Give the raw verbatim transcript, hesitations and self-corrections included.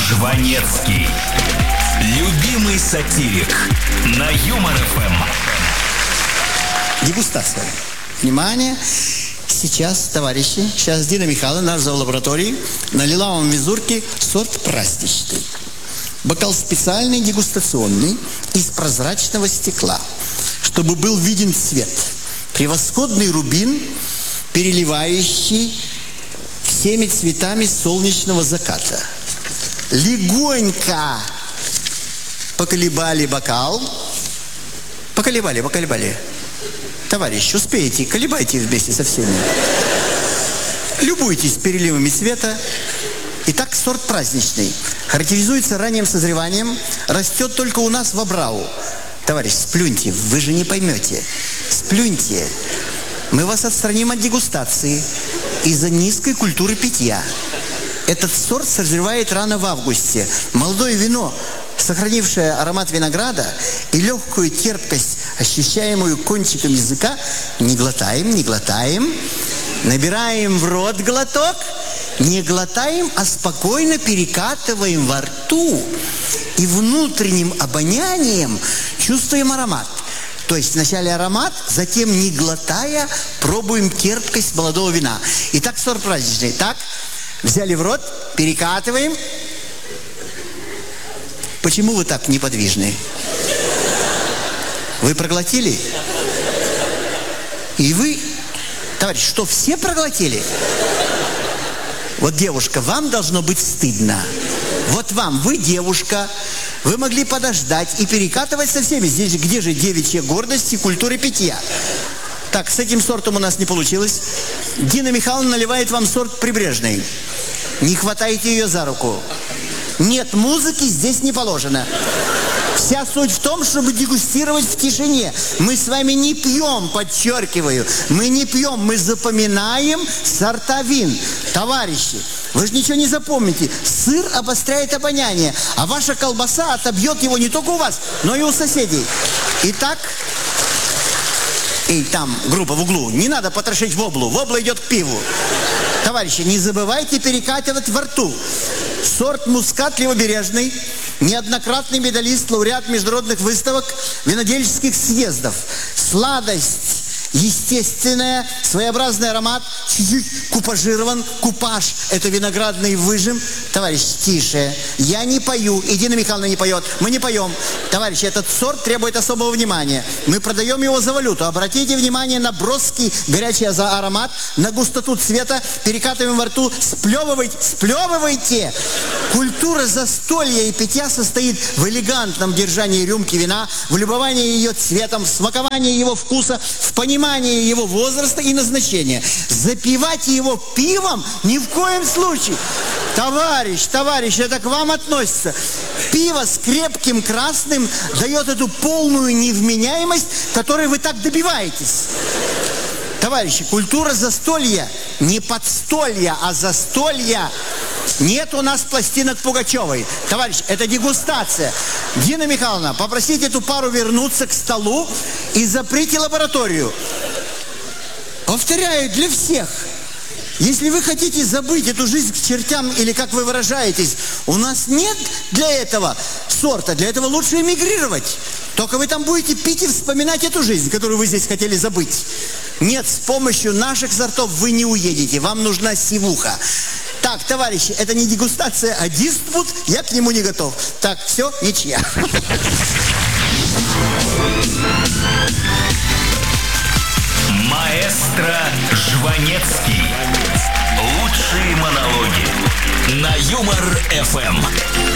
Жванецкий. Любимый сатирик на Юмор эф эм. Дегустация. Внимание. Сейчас, товарищи, сейчас Дина Михайловна, наш зоолаборатории, налила вам в визурки сорт праздничный. Бокал специальный, дегустационный, из прозрачного стекла, чтобы был виден цвет. Превосходный рубин, переливающий всеми цветами солнечного заката. Легонько поколебали бокал. Поколебали, поколебали. Товарищи, успеете, колебайте вместе со всеми. Любуйтесь переливами цвета. Итак, сорт праздничный. Характеризуется ранним созреванием. Растет только у нас в Абрау. Товарищ, сплюньте, вы же не поймете. Сплюньте. Мы вас отстраним от дегустации из-за низкой культуры питья. Этот сорт созревает рано в августе. Молодое вино, сохранившее аромат винограда и легкую терпкость, ощущаемую кончиком языка, не глотаем, не глотаем, набираем в рот глоток, не глотаем, а спокойно перекатываем во рту и внутренним обонянием чувствуем аромат. То есть вначале аромат, затем, не глотая, пробуем терпкость молодого вина. Итак, сорт праздничный. Так, взяли в рот, перекатываем. Почему вы так неподвижны? Вы проглотили? И вы, товарищ, что, все проглотили? Вот, девушка, вам должно быть стыдно. Вот вам, вы девушка, вы могли подождать и перекатывать со всеми. Здесь же, где же девичья гордость и культура питья? Так, с этим сортом у нас не получилось. Дина Михайловна наливает вам сорт прибрежный. Не хватайте ее за руку. Нет, музыки здесь не положено. Вся суть в том, чтобы дегустировать в тишине. Мы с вами не пьем, подчеркиваю. Мы не пьем, мы запоминаем сорта вин. Товарищи, вы же ничего не запомните. Сыр обостряет обоняние, а ваша колбаса отобьет его не только у вас, но и у соседей. Итак, и там группа в углу. Не надо потрошить воблу. Вобла идет к пиву. Товарищи, не забывайте перекатывать во рту. Сорт мускат левобережный, неоднократный медалист, лауреат международных выставок, винодельческих съездов. Сладость естественная, своеобразный аромат, чуть-чуть купажирован. Купаж – это виноградный выжим. Товарищ, тише. Я не пою, и Дина Михайловна не поет. Мы не поем. Товарищи, этот сорт требует особого внимания. Мы продаем его за валюту. Обратите внимание на броский горячий аромат, на густоту цвета. Перекатываем во рту. Сплевывайте, сплевывайте. Культура застолья и питья состоит в элегантном держании рюмки вина, в любовании ее цветом, в смаковании его вкуса, в понимании его возраста и назначения. Запивать его пивом ни в коем случае. Товарищ, товарищ, это к вам относится. Пиво с крепким красным дает эту полную невменяемость, которой вы так добиваетесь. Товарищи, культура застолья, не подстолья, а застолья. Нет у нас пластинок Пугачевой. Товарищ, это дегустация. Дина Михайловна, попросите эту пару вернуться к столу и заприте лабораторию. Повторяю, для всех. Если вы хотите забыть эту жизнь к чертям, или как вы выражаетесь, у нас нет для этого сорта. Для этого лучше эмигрировать. Только вы там будете пить и вспоминать эту жизнь, которую вы здесь хотели забыть. Нет, с помощью наших сортов вы не уедете. Вам нужна сивуха. Так, товарищи, это не дегустация, а диспут. Я к нему не готов. Так, все, ничья. Маэстро Жванецкий. Лучшие монологи на Юмор эф эм.